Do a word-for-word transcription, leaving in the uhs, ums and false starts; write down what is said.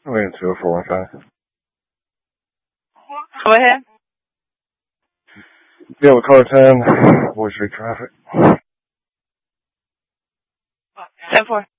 Wait, two oh four one five. Go ahead. Yellow car ten, Boy Street traffic. ten four.